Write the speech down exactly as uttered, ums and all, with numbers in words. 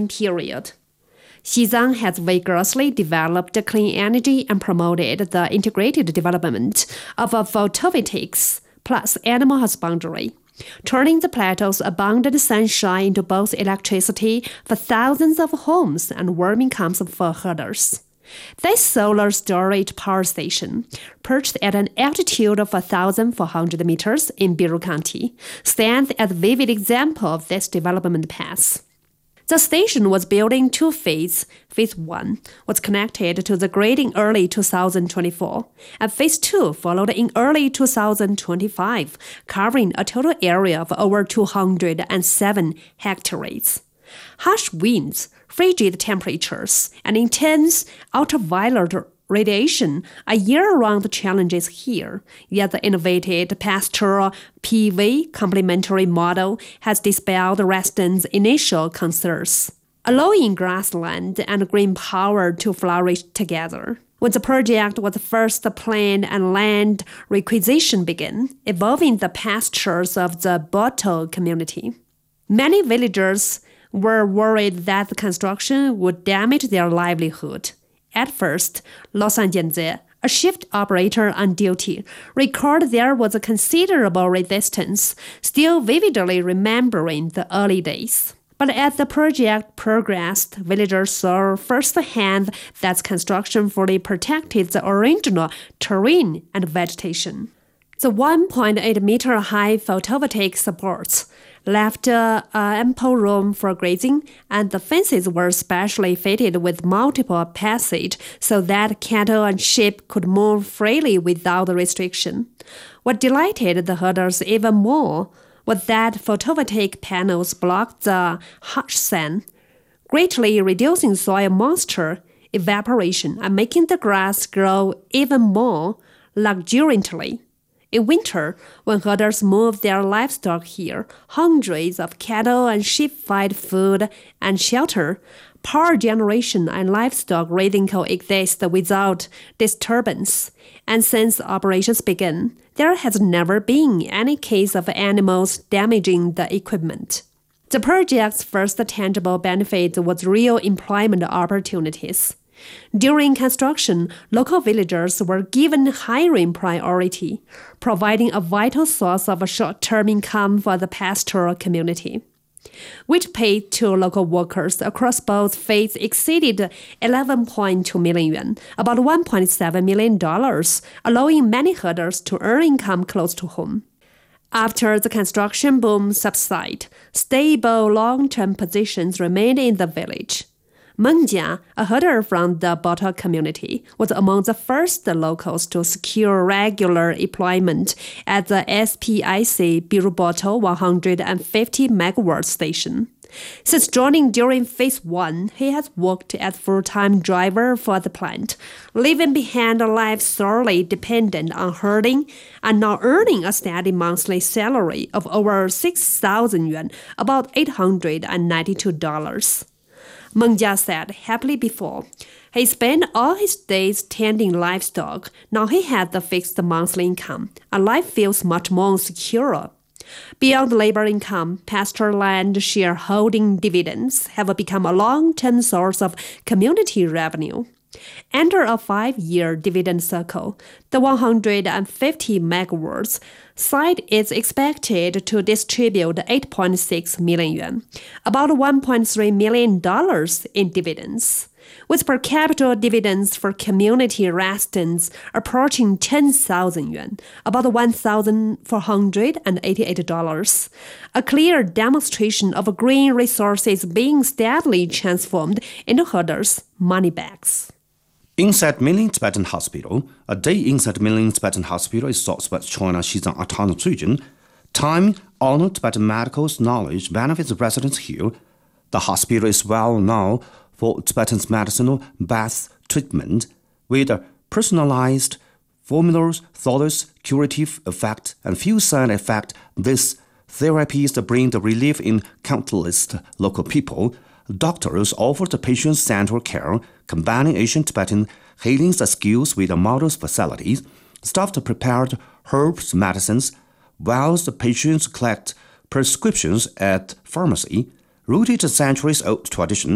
time period. Xizang has vigorously developed clean energy and promoted the integrated development of photovoltaics plus animal husbandry, turning the plateau's abundant sunshine into both electricity for thousands of homes and warm incomes for herders. This solar storage power station, perched at an altitude of one thousand four hundred meters in Biru County, stands as a vivid example of this development path. The station was built in two phases. Phase one was connected to the grid in early two thousand twenty-four, and Phase two followed in early two thousand twenty-five, covering a total area of over two hundred seven hectares. Harsh winds, frigid temperatures, and intense ultraviolet radiation are year-round challenges here, yet the innovative pasture P V complementary model has dispelled residents' initial concerns, allowing grassland and green power to flourish together. When the project was first planned and land requisition began, involving the pastures of the Boto community, many villagers were worried that the construction would damage their livelihood. At first, Lo Sanjianze, a shift operator on duty, recalled there was a considerable resistance, still vividly remembering the early days. But as the project progressed, villagers saw firsthand that construction fully protected the original terrain and vegetation. The one point eight meter high photovoltaic supports left uh, ample room for grazing, and the fences were specially fitted with multiple passage so that cattle and sheep could move freely without restriction. What delighted the herders even more was that photovoltaic panels blocked the harsh sun, greatly reducing soil moisture, evaporation, and making the grass grow even more luxuriantly. In winter, when herders move their livestock here, hundreds of cattle and sheep find food and shelter. Power generation and livestock raising coexist without disturbance. And since operations began, there has never been any case of animals damaging the equipment. The project's first tangible benefit was real employment opportunities. During construction, local villagers were given hiring priority, providing a vital source of short-term income for the pastoral community, which paid to local workers across both phases exceeded eleven point two million yuan, about one point seven million dollars, allowing many herders to earn income close to home. After the construction boom subsided, stable long-term positions remained in the village. Meng Jia, a herder from the Boto community, was among the first locals to secure regular employment at the S P I C Biru Boto one hundred fifty megawatt station. Since joining during Phase one, he has worked as full-time driver for the plant, leaving behind a life solely dependent on herding and now earning a steady monthly salary of over six thousand yuan, about eight hundred ninety-two dollars. Meng Jia said happily before, he spent all his days tending livestock. Now he has the fixed monthly income, and life feels much more secure. Beyond labor income, pasture land shareholding dividends have become a long-term source of community revenue. Enter a five-year dividend cycle, the one hundred fifty megawatts site is expected to distribute eight point six million yuan, about one point three million dollars in dividends, with per capita dividends for community residents approaching ten thousand yuan, about one thousand four hundred eighty-eight dollars, a clear demonstration of green resources being steadily transformed into herders' money bags. Inside Mainland Tibetan Hospital, a day inside Mainland Tibetan Hospital is Southwest China Xizang Autonomous Region. Time-honored Tibetan medical knowledge benefits residents here. The hospital is well known for Tibetan medicinal bath treatment, with a personalized formulas, thoughtless, curative effect, and few side effect. These therapies bring the relief in countless local people. Doctors offer the patient-centered care, combining ancient Tibetan healing skills with modern facilities. Staff prepared herbs medicines, while the patients collect prescriptions at pharmacy. Rooted centuries-old tradition